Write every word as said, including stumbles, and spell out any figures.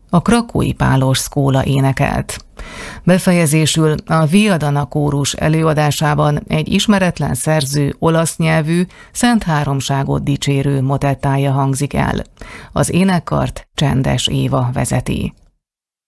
a krakói Pálos Szkóla énekelt. Befejezésül a Viadana kórus előadásában egy ismeretlen szerző olasz nyelvű Szent Háromságot dicsérő motettája hangzik el. Az énekkart Csendes Éva vezeti.